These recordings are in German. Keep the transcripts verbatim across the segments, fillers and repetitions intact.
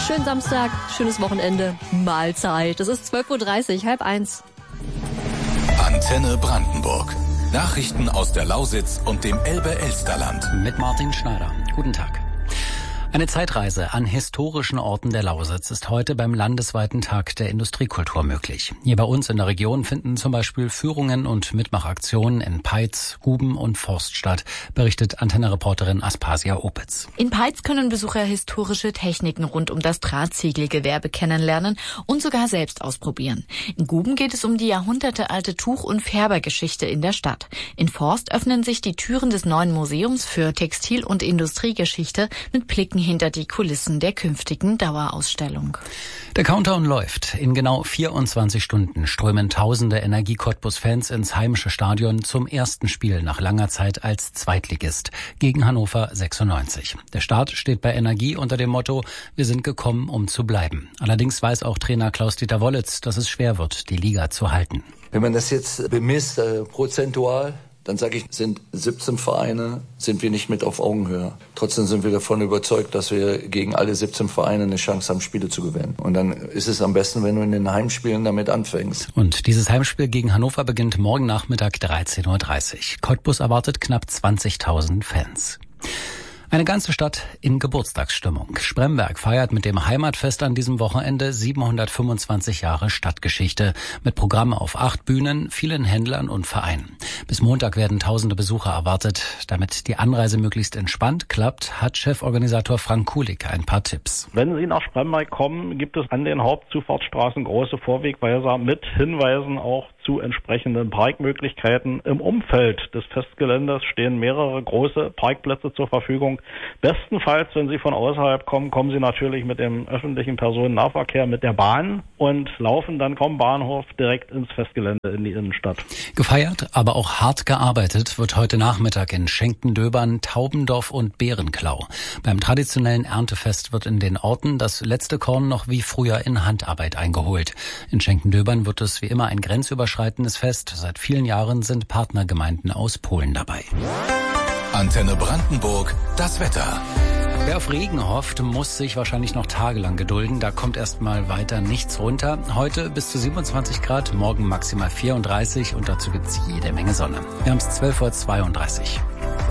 Schönen Samstag, schönes Wochenende, Mahlzeit. Es ist zwölf Uhr dreißig, halb eins. Antenne Brandenburg. Nachrichten aus der Lausitz und dem Elbe-Elsterland. Mit Martin Schneider. Guten Tag. Eine Zeitreise an historischen Orten der Lausitz ist heute beim landesweiten Tag der Industriekultur möglich. Hier bei uns in der Region finden zum Beispiel Führungen und Mitmachaktionen in Peitz, Guben und Forst statt, berichtet Antenne-Reporterin Aspasia Opitz. In Peitz können Besucher historische Techniken rund um das Drahtsegelgewerbe kennenlernen und sogar selbst ausprobieren. In Guben geht es um die jahrhundertealte Tuch- und Färbergeschichte in der Stadt. In Forst öffnen sich die Türen des neuen Museums für Textil- und Industriegeschichte mit Blicken hinter die Kulissen der künftigen Dauerausstellung. Der Countdown läuft. In genau vierundzwanzig Stunden strömen tausende Energie-Cottbus-Fans ins heimische Stadion zum ersten Spiel nach langer Zeit als Zweitligist gegen Hannover sechsundneunzig. Der Start steht bei Energie unter dem Motto: Wir sind gekommen, um zu bleiben. Allerdings weiß auch Trainer Klaus-Dieter Wollitz, dass es schwer wird, die Liga zu halten. Wenn man das jetzt bemisst, äh, prozentual, dann sage ich, sind siebzehn Vereine, sind wir nicht mit auf Augenhöhe. Trotzdem sind wir davon überzeugt, dass wir gegen alle siebzehn Vereine eine Chance haben, Spiele zu gewinnen. Und dann ist es am besten, wenn du in den Heimspielen damit anfängst. Und dieses Heimspiel gegen Hannover beginnt morgen Nachmittag dreizehn Uhr dreißig. Cottbus erwartet knapp zwanzigtausend Fans. Eine ganze Stadt in Geburtstagsstimmung. Spremberg feiert mit dem Heimatfest an diesem Wochenende siebenhundertfünfundzwanzig Jahre Stadtgeschichte mit Programm auf acht Bühnen, vielen Händlern und Vereinen. Bis Montag werden tausende Besucher erwartet. Damit die Anreise möglichst entspannt klappt, hat Cheforganisator Frank Kulik ein paar Tipps. Wenn Sie nach Spremberg kommen, gibt es an den Hauptzufahrtsstraßen große Vorwegweiser mit Hinweisen auch zu entsprechenden Parkmöglichkeiten. Im Umfeld des Festgeländes stehen mehrere große Parkplätze zur Verfügung. Bestenfalls, wenn Sie von außerhalb kommen, kommen Sie natürlich mit dem öffentlichen Personennahverkehr, mit der Bahn und laufen dann vom Bahnhof direkt ins Festgelände in die Innenstadt. Gefeiert, aber auch hart gearbeitet wird heute Nachmittag in Schenkendöbern, Taubendorf und Bärenklau. Beim traditionellen Erntefest wird in den Orten das letzte Korn noch wie früher in Handarbeit eingeholt. In Schenkendöbern wird es wie immer ein grenzüberschreitendes Fest. Seit vielen Jahren sind Partnergemeinden aus Polen dabei. Antenne Brandenburg, das Wetter. Wer auf Regen hofft, muss sich wahrscheinlich noch tagelang gedulden. Da kommt erstmal weiter nichts runter. Heute bis zu siebenundzwanzig Grad, morgen maximal vierunddreißig und dazu gibt's jede Menge Sonne. Wir haben es zwölf Uhr zweiunddreißig.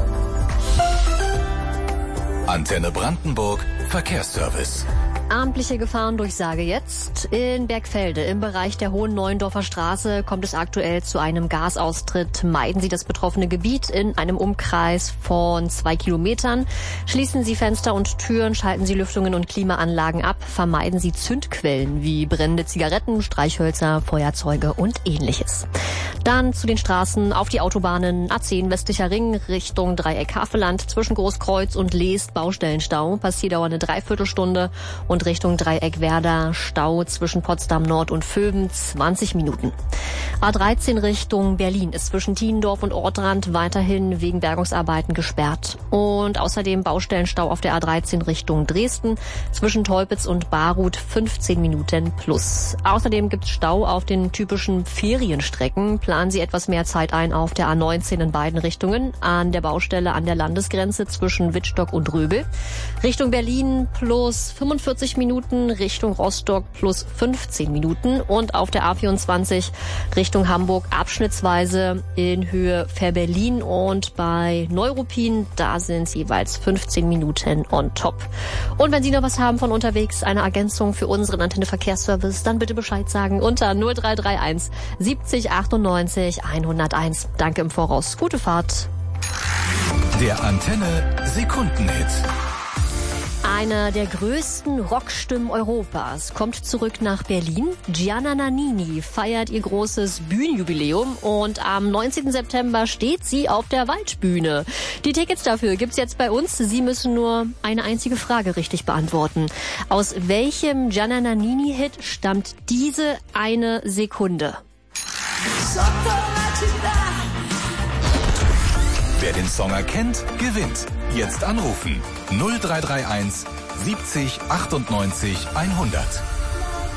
Antenne Brandenburg, Verkehrsservice. Amtliche Gefahrendurchsage jetzt. In Bergfelde im Bereich der Hohen Neuendorfer Straße kommt es aktuell zu einem Gasaustritt. Meiden Sie das betroffene Gebiet in einem Umkreis von zwei Kilometern. Schließen Sie Fenster und Türen, schalten Sie Lüftungen und Klimaanlagen ab. Vermeiden Sie Zündquellen wie brennende Zigaretten, Streichhölzer, Feuerzeuge und ähnliches. Dann zu den Straßen auf die Autobahnen A zehn Westlicher Ring Richtung Dreieck Haveland zwischen Großkreuz und Leest Baustellenstau. Passierdauer eine Dreiviertelstunde. Und Richtung Dreieck Werder Stau zwischen Potsdam Nord und Vöben zwanzig Minuten. A dreizehn Richtung Berlin ist zwischen Tiendorf und Ortrand weiterhin wegen Bergungsarbeiten gesperrt. Und außerdem Baustellenstau auf der A dreizehn Richtung Dresden zwischen Teupitz und Barut fünfzehn Minuten plus. Außerdem gibt es Stau auf den typischen Ferienstrecken. Planen Sie etwas mehr Zeit ein auf der A neunzehn in beiden Richtungen. An der Baustelle an der Landesgrenze zwischen Wittstock und Röbel. Richtung Berlin plus fünfundvierzig Minuten, Richtung Rostock plus fünfzehn Minuten und auf der A vierundzwanzig Richtung Hamburg abschnittsweise in Höhe Fährberlin und bei Neuruppin, da sind es jeweils fünfzehn Minuten on top. Und wenn Sie noch was haben von unterwegs, eine Ergänzung für unseren Antenne Verkehrsservice, dann bitte Bescheid sagen unter null drei drei eins siebzig achtundneunzig hunderteins. Danke im Voraus. Gute Fahrt. Der Antenne Sekundenhit. Einer der größten Rockstimmen Europas kommt zurück nach Berlin. Gianna Nannini feiert ihr großes Bühnenjubiläum und am neunzehnten September steht sie auf der Waldbühne. Die Tickets dafür gibt's jetzt bei uns. Sie müssen nur eine einzige Frage richtig beantworten. Aus welchem Gianna Nannini-Hit stammt diese eine Sekunde? Wer den Song erkennt, gewinnt. Jetzt anrufen. null drei drei eins siebzig achtundneunzig hundert.